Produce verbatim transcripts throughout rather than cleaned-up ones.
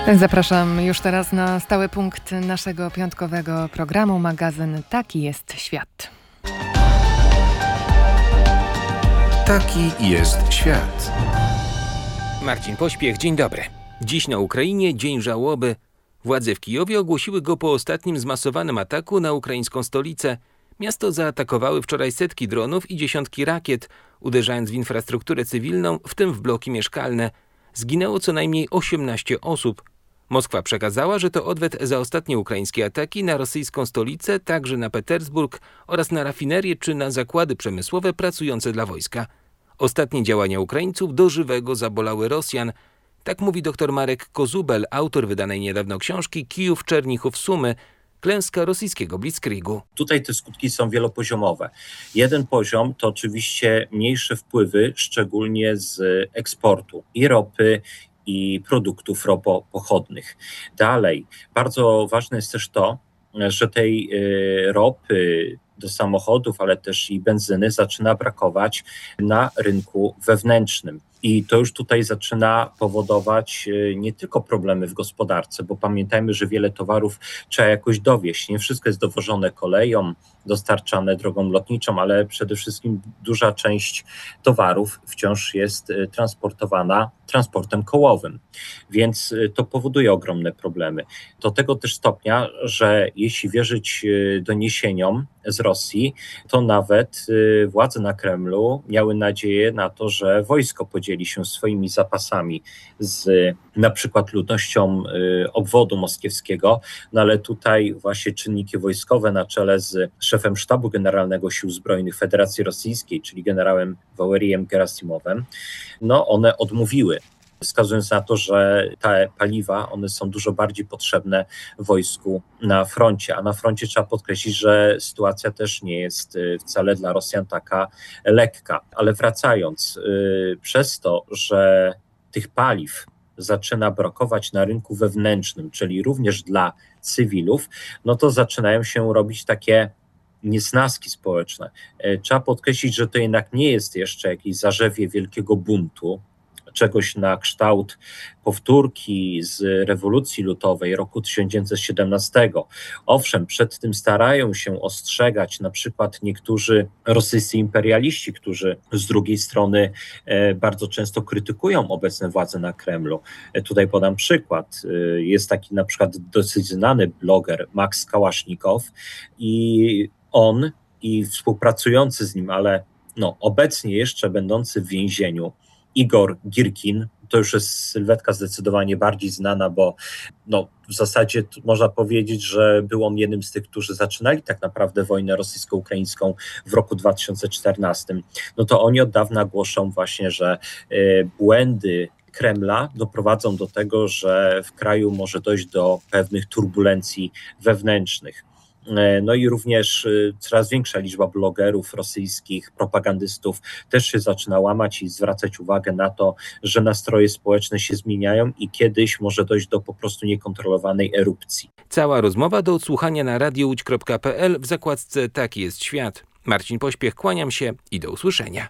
Zapraszam już teraz na stały punkt naszego piątkowego programu, magazyn Taki jest świat. Taki jest świat. Marcin Pośpiech, dzień dobry. Dziś na Ukrainie dzień żałoby. Władze w Kijowie ogłosiły go po ostatnim zmasowanym ataku na ukraińską stolicę. Miasto zaatakowały wczoraj setki dronów i dziesiątki rakiet, uderzając w infrastrukturę cywilną, w tym w bloki mieszkalne. Zginęło co najmniej osiemnaście osób. Moskwa przekazała, że to odwet za ostatnie ukraińskie ataki na rosyjską stolicę, także na Petersburg oraz na rafinerie czy na zakłady przemysłowe pracujące dla wojska. Ostatnie działania Ukraińców do żywego zabolały Rosjan. Tak mówi dr Marek Kozubel, autor wydanej niedawno książki Kijów, Czernichów, Sumy. Klęska rosyjskiego blitzkriegu. Tutaj te skutki są wielopoziomowe. Jeden poziom to oczywiście mniejsze wpływy, szczególnie z eksportu i ropy, i produktów ropopochodnych. Dalej, bardzo ważne jest też to, że tej ropy do samochodów, ale też i benzyny zaczyna brakować na rynku wewnętrznym. I to już tutaj zaczyna powodować nie tylko problemy w gospodarce, bo pamiętajmy, że wiele towarów trzeba jakoś dowieźć. Nie wszystko jest dowożone koleją, dostarczane drogą lotniczą, ale przede wszystkim duża część towarów wciąż jest transportowana transportem kołowym, więc to powoduje ogromne problemy. Do tego też stopnia, że jeśli wierzyć doniesieniom z Rosji, to nawet władze na Kremlu miały nadzieję na to, że wojsko podzieli się swoimi zapasami z na przykład ludnością obwodu moskiewskiego, no ale tutaj właśnie czynniki wojskowe na czele z szefem Sztabu Generalnego Sił Zbrojnych Federacji Rosyjskiej, czyli generałem Wałerijem Gerasimowem, no one odmówiły, wskazując na to, że te paliwa, one są dużo bardziej potrzebne wojsku na froncie, a na froncie trzeba podkreślić, że sytuacja też nie jest wcale dla Rosjan taka lekka. Ale wracając, przez to, że tych paliw zaczyna brakować na rynku wewnętrznym, czyli również dla cywilów, no to zaczynają się robić takie niesnaski społeczne. Trzeba podkreślić, że to jednak nie jest jeszcze jakieś zarzewie wielkiego buntu, czegoś na kształt powtórki z rewolucji lutowej roku tysiąc dziewięćset siedemnastego. Owszem, przed tym starają się ostrzegać na przykład niektórzy rosyjscy imperialiści, którzy z drugiej strony bardzo często krytykują obecne władze na Kremlu. Tutaj podam przykład. Jest taki na przykład dosyć znany bloger Max Kałasznikow i on i współpracujący z nim, ale no, obecnie jeszcze będący w więzieniu Igor Girkin, to już jest sylwetka zdecydowanie bardziej znana, bo no, w zasadzie można powiedzieć, że był on jednym z tych, którzy zaczynali tak naprawdę wojnę rosyjsko-ukraińską w roku dwa tysiące czternastym. No to oni od dawna głoszą właśnie, że y, błędy Kremla doprowadzą do tego, że w kraju może dojść do pewnych turbulencji wewnętrznych. No i również coraz większa liczba blogerów rosyjskich, propagandystów też się zaczyna łamać i zwracać uwagę na to, że nastroje społeczne się zmieniają i kiedyś może dojść do po prostu niekontrolowanej erupcji. Cała rozmowa do odsłuchania na radiołódź kropka pe el w zakładce Taki jest świat. Marcin Pośpiech, kłaniam się i do usłyszenia.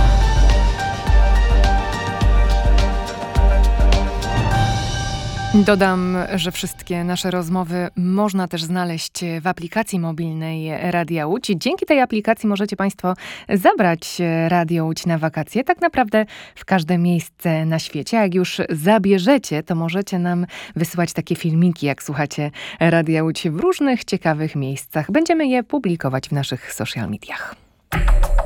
Dodam, że wszystkie nasze rozmowy można też znaleźć w aplikacji mobilnej Radia Łódź. Dzięki tej aplikacji możecie Państwo zabrać Radio Łódź na wakacje, tak naprawdę w każde miejsce na świecie. A jak już zabierzecie, to możecie nam wysyłać takie filmiki, jak słuchacie Radia Łódź w różnych ciekawych miejscach. Będziemy je publikować w naszych social mediach.